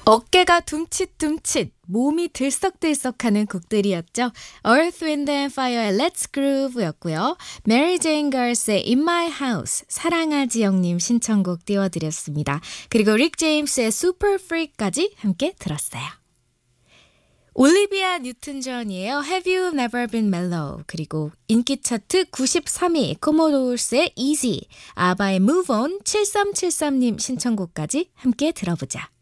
어깨가 둠칫둠칫, 몸이 들썩들썩하는 곡들이었죠. Earth, Wind and Fire의 Let's Groove였고요. Mary Jane Garth의 In My House, 사랑하지 영님 신청곡 띄워드렸습니다. 그리고 릭 제임스의 Super Freak까지 함께 들었어요. 올리비아 뉴튼 존이에요. Have You Never Been Mellow. 그리고 인기 차트 93위 코모도스의 Easy, 아바의 Move On, 7373님 신청곡까지 함께 들어보자.